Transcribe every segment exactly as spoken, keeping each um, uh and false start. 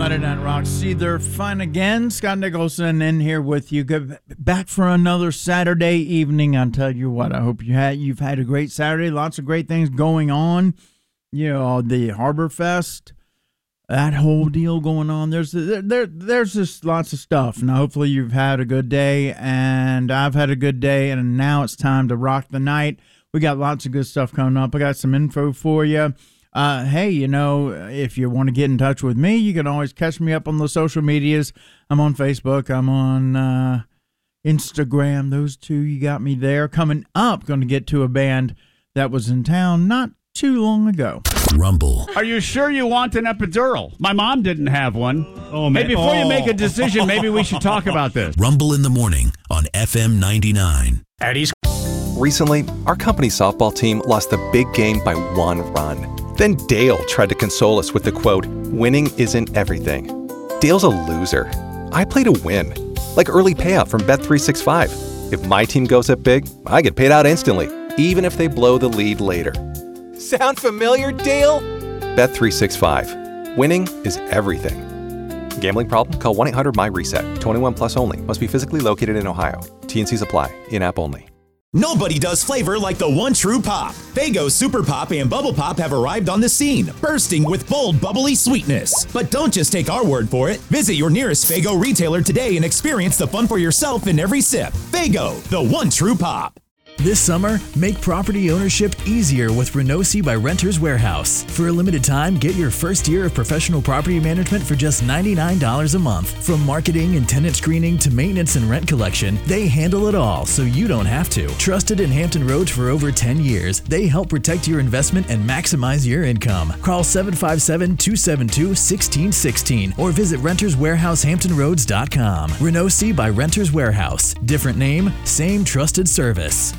Monday Night Rocks. See, they're fun again. Scott Nicholson in here with you. Go back for another Saturday evening. I'll tell you what, I hope you had, you've had a great Saturday. Lots of great things going on. You know, the Harbor Fest, that whole deal going on. There's there, there there's just lots of stuff. Now, hopefully you've had a good day, and I've had a good day, and now it's time to rock the night. We got lots of good stuff coming up. I got some info for you. Uh, hey, you know, if you want to get in touch with me, you can always catch me up on the social medias. I'm on Facebook. I'm on uh, Instagram. Those two, you got me there. Coming up, going to get to a band that was in town not too long ago. Rumble. Are you sure you want an epidural? My mom didn't have one. Oh, man. Hey, before oh. you make a decision, maybe we should talk about this. Rumble in the morning on F M ninety-nine. Eddie's. Recently, our company softball team lost the big game by one run. Then Dale tried to console us with the quote, "Winning isn't everything." Dale's a loser. I play to win. Like early payout from Bet three sixty-five. If my team goes up big, I get paid out instantly, even if they blow the lead later. Sound familiar, Dale? Bet three sixty-five. Winning is everything. Gambling problem? Call one eight hundred my reset. twenty-one plus only. Must be physically located in Ohio. T and Cs apply. In-app only. Nobody does flavor like the one true pop. Faygo Super Pop and Bubble Pop have arrived on the scene, bursting with bold, bubbly sweetness. But don't just take our word for it. Visit your nearest Faygo retailer today and experience the fun for yourself in every sip. Faygo, the one true pop. This summer, make property ownership easier with Renosi by Renters Warehouse. For a limited time, get your first year of professional property management for just ninety-nine dollars a month. From marketing and tenant screening to maintenance and rent collection, they handle it all so you don't have to. Trusted in Hampton Roads for over ten years, they help protect your investment and maximize your income. Call seven five seven, two seven two, one six one six or visit renters warehouse hampton roads dot com. Renosi by Renters Warehouse. Different name, same trusted service.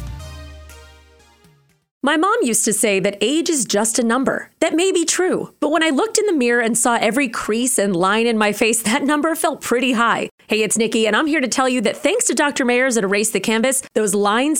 My mom used to say that age is just a number. That may be true, but when I looked in the mirror and saw every crease and line in my face, that number felt pretty high. Hey, it's Nikki, and I'm here to tell you that thanks to Doctor Mayers at Erase the Canvas, those lines